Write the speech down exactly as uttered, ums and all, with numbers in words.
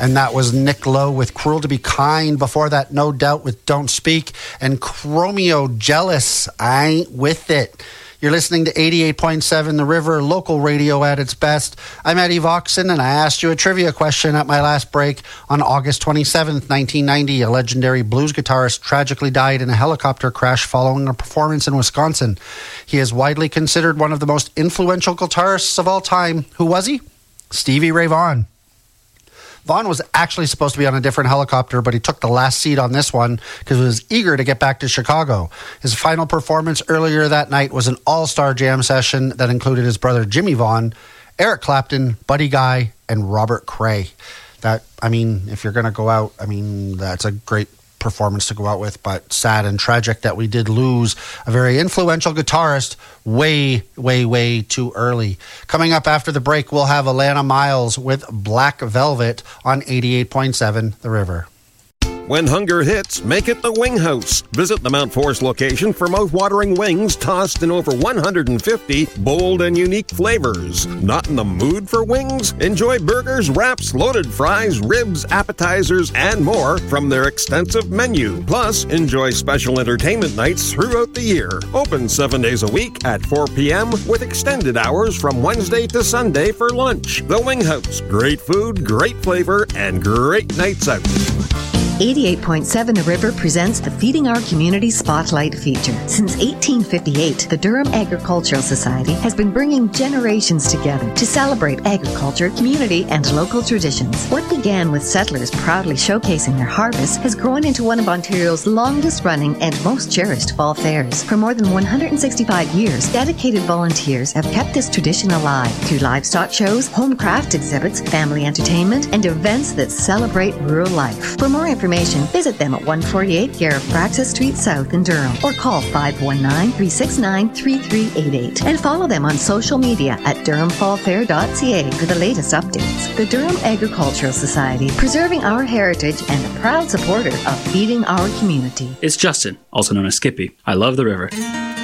And that was Nick Lowe with Cruel to Be Kind. Before that, No Doubt with Don't Speak. And Chromeo, Jealous, I Ain't With It. You're listening to eighty-eight point seven The River, local radio at its best. I'm Eddie Voxon, and I asked you a trivia question at my last break. On August twenty-seventh, nineteen ninety, a legendary blues guitarist tragically died in a helicopter crash following a performance in Wisconsin. He is widely considered one of the most influential guitarists of all time. Who was he? Stevie Ray Vaughan. Vaughan was actually supposed to be on a different helicopter, but he took the last seat on this one because he was eager to get back to Chicago. His final performance earlier that night was an all-star jam session that included his brother Jimmy Vaughan, Eric Clapton, Buddy Guy, and Robert Cray. That, I mean, if you're going to go out, I mean, that's a great performance to go out with, but sad and tragic that we did lose a very influential guitarist way, way, way too early. Coming up after the break, we'll have Alana Miles with Black Velvet on eighty-eight point seven The River. When hunger hits, make it the Wing House. Visit the Mount Forest location for mouth-watering wings tossed in over one hundred fifty bold and unique flavors. Not in the mood for wings? Enjoy burgers, wraps, loaded fries, ribs, appetizers, and more from their extensive menu. Plus, enjoy special entertainment nights throughout the year. Open seven days a week at four p.m. with extended hours from Wednesday to Sunday for lunch. The Wing House. Great food, great flavor, and great nights out. eighty-eight point seven The River presents the Feeding Our Community Spotlight feature. Since eighteen fifty-eight, the Durham Agricultural Society has been bringing generations together to celebrate agriculture, community, and local traditions. What began with settlers proudly showcasing their harvest has grown into one of Ontario's longest-running and most cherished fall fairs. For more than one hundred sixty-five years, dedicated volunteers have kept this tradition alive through livestock shows, home craft exhibits, family entertainment, and events that celebrate rural life. For more information, visit them at one forty-eight Garrett-Praxis Street South in Durham or call five one nine, three six nine, three three eight eight and follow them on social media at durham fall fair dot c a for the latest updates. The Durham Agricultural Society, preserving our heritage and a proud supporter of feeding our community. It's Justin, also known as Skippy. I love the river.